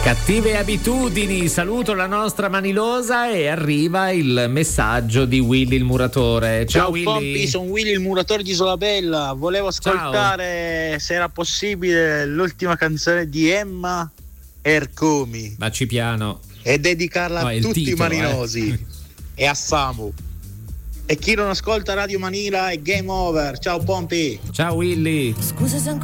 Cattive abitudini, saluto la nostra Manilosa e arriva il messaggio di Willy il muratore. Ciao Willy. Pompi, sono Willy il muratore di Solabella. Volevo ascoltare, se era possibile, l'ultima canzone di Emma Ercomi. Vacci piano. E dedicarla a tutti i maninosi e a Samu. E chi non ascolta Radio Manila è game over. Ciao Pompi. Ciao Willy. Scusa se